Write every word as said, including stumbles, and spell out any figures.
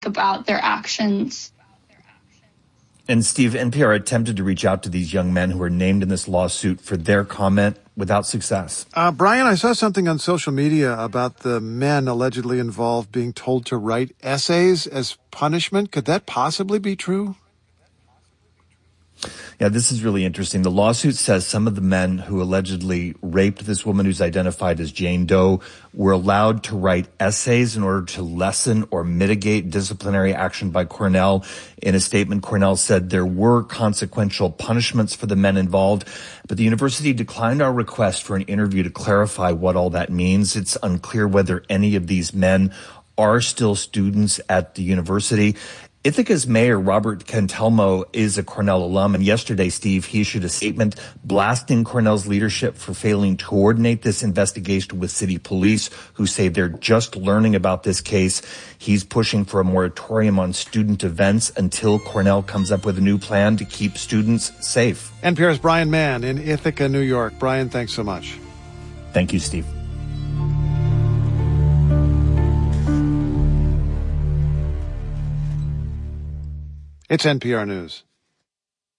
about their actions. And Steve, N P R attempted to reach out to these young men who were named in this lawsuit for their comment without success. Uh, Brian, I saw something on social media about the men allegedly involved being told to write essays as punishment. Could that possibly be true? Yeah, this is really interesting. The lawsuit says some of the men who allegedly raped this woman who's identified as Jane Doe were allowed to write essays in order to lessen or mitigate disciplinary action by Cornell. In a statement, Cornell said there were consequential punishments for the men involved, but the university declined our request for an interview to clarify what all that means. It's unclear whether any of these men are still students at the university. Ithaca's mayor, Robert Cantelmo, is a Cornell alum, and yesterday, Steve, he issued a statement blasting Cornell's leadership for failing to coordinate this investigation with city police, who say they're just learning about this case. He's pushing for a moratorium on student events until Cornell comes up with a new plan to keep students safe. N P R's Brian Mann in Ithaca, New York. Brian, thanks so much. Thank you, Steve. It's N P R News.